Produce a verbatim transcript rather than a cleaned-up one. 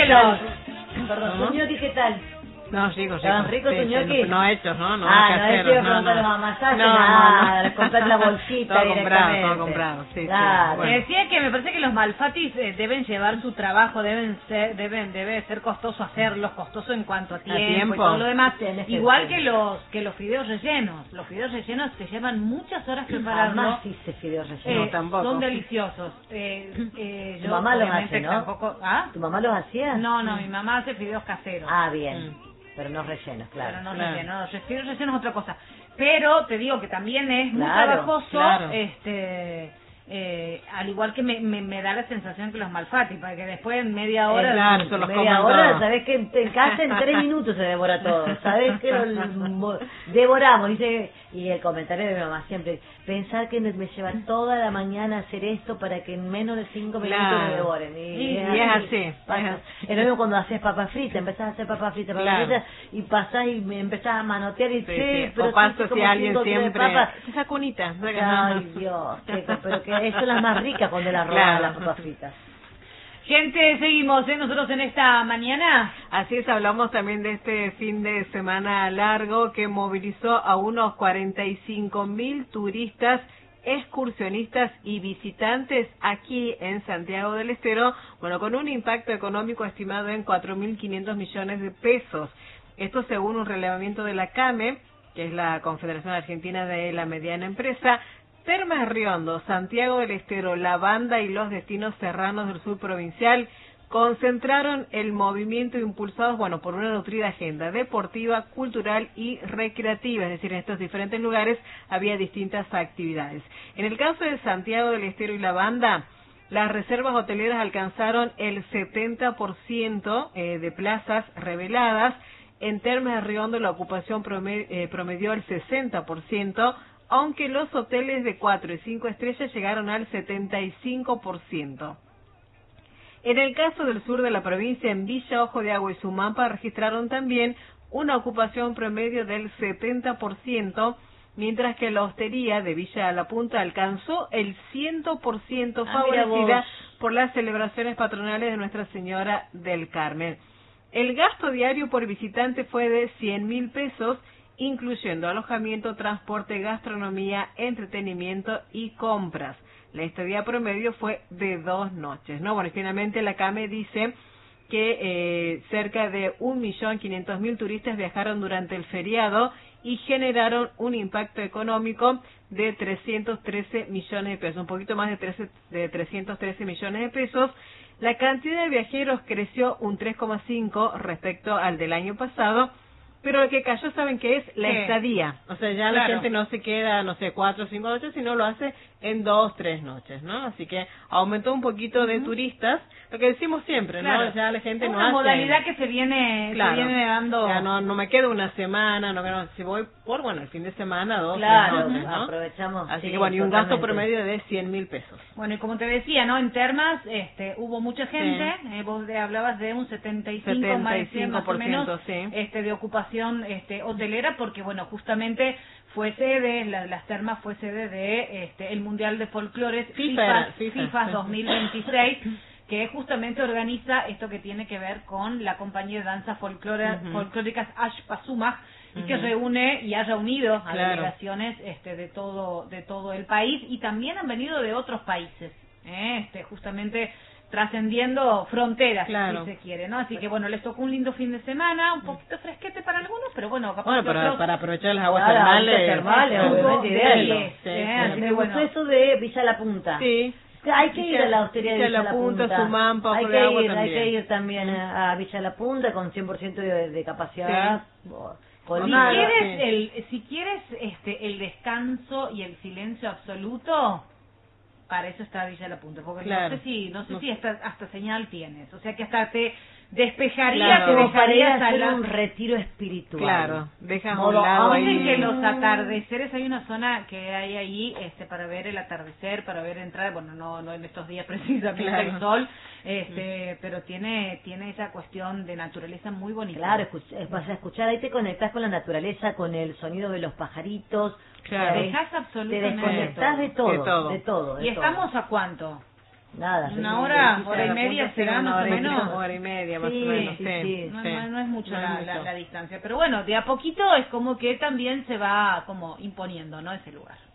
que los... Perdón, ¿tus ñoquis qué tal? No, ricos, ¿Estaban ricos tus ñoquis? No hechos, ¿no? no ah, caseros, no, hechos, no, no. los amasajes, no, nada, no, les comprar la bolsita todo comprado, directamente. todo comprado, sí, claro. sí. Bueno. Me decía que me parece que los malfatis eh, deben llevar su trabajo, deben ser, deben, debe ser costoso hacerlos, costoso en cuanto a tiempo, tiempo? y todo lo demás. Tienes que Igual decir. que los que los fideos rellenos. Los fideos rellenos te llevan muchas horas prepararlos. Jamás hice fideos Eh, rellenos. No, tampoco. Son deliciosos. Eh, eh, Tu yo, mamá los obviamente, hace, ¿no? tampoco... ¿Ah? ¿Tu mamá los hacía? No, no, mi mamá hace fideos caseros. Ah, bien. Mm. Pero no rellenos, claro. Pero no claro. relleno, no, los fideos rellenos es otra cosa. Pero te digo que también es muy Claro, trabajoso, claro. este... Eh, al igual que me, me, me da la sensación que los malfati, para que después en media hora... Eh, claro, se los media coman hora, todos. sabés que en casa en tres minutos se devora todo, sabés que lo mo- devoramos, dice, y el comentario de mi mamá siempre, pensar que me lleva toda la mañana hacer esto para que en menos de cinco minutos Claro. me devoren, y, Y- y es así, pasa. es así. Es lo mismo cuando haces papas fritas, empezás a hacer papas fritas, papas Claro. fritas, y pasás y me empezás a manotear y Sí, che, sí. pero O paso hice si como alguien cinco kilos de siempre... papas. Esa cunita. Ay, Dios, qué co- pero que eso es la más rica cuando las roban Claro. las papas fritas. Gente, seguimos ¿eh? nosotros en esta mañana. Así es, hablamos también de este fin de semana largo que movilizó a unos cuarenta y cinco mil turistas, excursionistas y visitantes aquí en Santiago del Estero, bueno, con un impacto económico estimado en cuatro mil quinientos millones de pesos. Esto según un relevamiento de la CAME, que es la Confederación Argentina de la Mediana Empresa. Termas Riondo, Santiago del Estero, La Banda y los destinos serranos del sur provincial concentraron el movimiento impulsados, bueno, por una nutrida agenda deportiva, cultural y recreativa, es decir, en estos diferentes lugares había distintas actividades. En el caso de Santiago del Estero y La Banda, las reservas hoteleras alcanzaron el setenta por ciento eh, de plazas reveladas. En Termas de Riondo la ocupación promedió, eh, promedió el sesenta por ciento, aunque los hoteles de cuatro y cinco estrellas llegaron al setenta y cinco por ciento. En el caso del sur de la provincia, en Villa Ojo de Agua y Sumampa, registraron también una ocupación promedio del setenta por ciento, mientras que la hostería de Villa La Punta alcanzó el cien por ciento, Ah, mira favorecida vos. por las celebraciones patronales de Nuestra Señora del Carmen. El gasto diario por visitante fue de cien mil pesos, incluyendo alojamiento, transporte, gastronomía, entretenimiento y compras. La estadía promedio fue de dos noches, ¿no? Bueno, y finalmente la CAME dice que eh, cerca de un millón quinientos mil turistas viajaron durante el feriado y generaron un impacto económico de trescientos trece millones de pesos, un poquito más de, trece, de trescientos trece millones de pesos. La cantidad de viajeros creció un tres coma cinco respecto al del año pasado, pero lo que cayó, ¿saben qué es? La Sí. estadía. O sea, ya Claro. la gente no se queda, no sé, cuatro o cinco noches, sino lo hace en dos, tres noches, ¿no? Así que aumentó un poquito de turistas, lo que decimos siempre, Claro. ¿no? Ya la gente es no una hace... modalidad que se viene, Claro. se viene dando... Ya no, no me quedo una semana, no, no, si voy por, bueno, el fin de semana, dos, Claro, tres noches, ¿no? aprovechamos. Así sí, que bueno, y un gasto totalmente. promedio de cien mil pesos. Bueno, y como te decía, ¿no? En Termas este, hubo mucha gente, eh, vos de- hablabas de un setenta y cinco, más, de cien, más o menos, sí. este, de ocupación este, hotelera, porque bueno, justamente fue sede, la, las Termas fue sede de este, el Mundial de Folclores FIFA FIFA, era, FIFA, FIFA sí. dos mil veintiséis, que justamente organiza esto que tiene que ver con la compañía de danza folclora, Ujú. folclóricas Ashpasumaj, y que Ujú. reúne y ha reunido a Claro. delegaciones este, de todo de todo el país, y también han venido de otros países, ¿eh? este, justamente trascendiendo fronteras, Claro. si se quiere, ¿no? Así que bueno, les tocó un lindo fin de semana, un poquito fresquete para algunos, pero bueno, capaz Bueno, que para, otros- para aprovechar las aguas Claro, termales. aguas termales, Estuvo obviamente, de ideal. diez, Sí, ¿eh? sí. Así Me que gustó bueno. eso de Villa La Punta. Sí. Hay que ir Villa- a la hostería de Villa Villa La La Punta, Punta. Sumampa, hay Ojo que de Agua ir, hay también. que ir también a, a Villa La Punta con cien por ciento de, de capacidad. Oh, Si colmado. quieres, sí. el, si quieres este, el descanso y el silencio absoluto, para eso está Villa La Punta, porque Claro. no sé si no sé No. si hasta, hasta señal tienes, o sea que hasta te despejaría, Claro. te Como para ir a dejarías a hacer la... un retiro espiritual. Claro, dejas a Modo un lado Audi. Dicen ahí. que los atardeceres, hay una zona que hay ahí este para ver el atardecer, para ver entrar, bueno, no no en estos días precisamente Claro. el sol, este pero tiene tiene esa cuestión de naturaleza muy bonita. Claro, escuch- eh, vas a escuchar, ahí te conectás con la naturaleza, con el sonido de los pajaritos. Claro. Te ¿sabes? dejas Te absolutamente desconectás de todo, De todo. de todo. de ¿Y todo. estamos a cuánto? Nada. Una sí, hora, sí, hora y sí, media sí, será una más o hora y menos. Una hora y media más Sí, o menos, sí, sí. sí. No, sí. no- no es mucho, No es la, mucho. La, la distancia. Pero bueno, de a poquito es como que también se va como imponiendo, ¿no? Ese lugar.